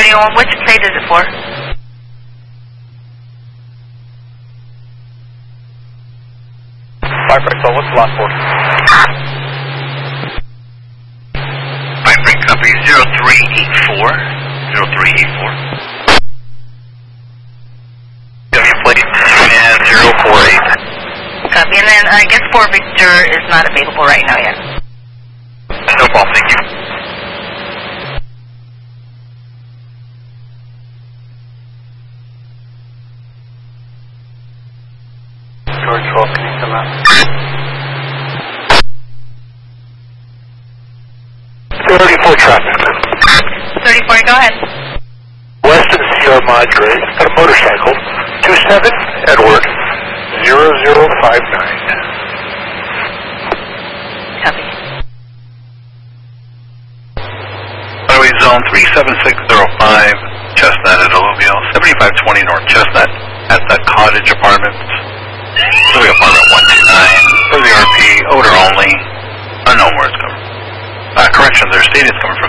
21, which plate is it for? Firefly, what's the last port? Firefly, copy 0384. 0384. W plate and 048. Copy, and then I guess 4 Victor is not available right now yet. No problem, thank you. George 12, can you come out? 34 traffic. 34, go ahead. Weston Sierra Madre, got a motorcycle, 27 Edward, 0059. Copy. Runway zone 37605, Chestnut at Alluvio, 7520 North Chestnut at the Cottage Apartments. Alluvio Apartment 129, for the RP, odor only, unknown where it's coming. Correction, their state is coming from